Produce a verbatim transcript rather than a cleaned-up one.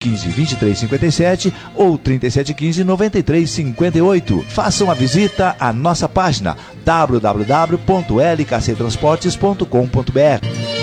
quinze, vinte e três cinquenta e sete ou trinta e sete quinze, noventa e três cinquenta e oito. Faça uma visita à nossa página w w w ponto l k c transportes ponto com ponto b r.